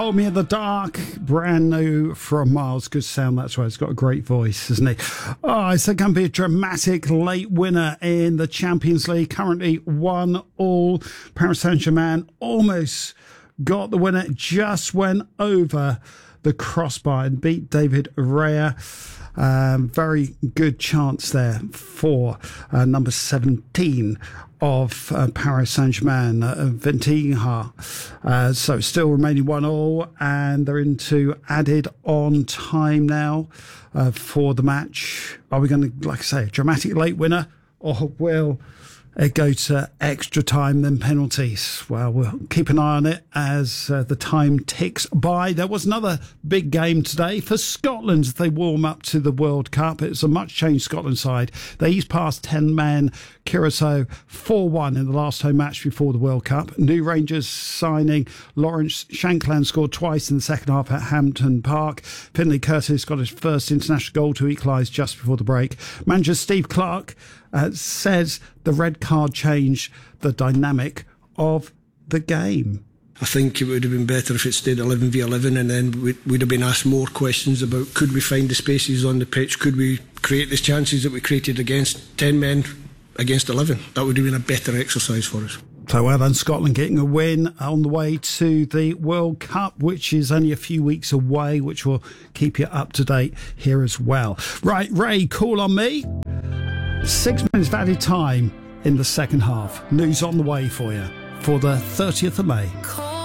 Hold Me in the Dark, brand new from Miles. Good sound, that's right. It's got a great voice, isn't he? Oh, it's going to be a dramatic late winner in the Champions League. Currently 1-1. Paris Saint-Germain almost got the winner, just went over the crossbar and beat David Raya. Very good chance there for number 17 of Paris Saint-Germain, Vitinha. So still remaining 1-1, and they're into added on time now for the match. Are we going to, like I say, a dramatic late winner, or will it go to extra time, then penalties? Well, we'll keep an eye on it as the time ticks by. There was another big game today for Scotland as they warm up to the World Cup. It's a much-changed Scotland side. They eased past 10-man Curacao 4-1 in the last home match before the World Cup. New Rangers signing Lawrence Shankland scored twice in the second half at Hampton Park. Finlay Curtis got his first international goal to equalise just before the break. Manager Steve Clarke says the red card changed the dynamic of the game. I think it would have been better if it stayed 11v11, and then we'd have been asked more questions about could we find the spaces on the pitch, could we create the chances that we created against 10 men against 11. That would have been a better exercise for us. So well done, Scotland, getting a win on the way to the World Cup, which is only a few weeks away, which will keep you up to date here as well. Right, Ray, call on me. 6 minutes of added time in the second half. News on the way for you for the 30th of May.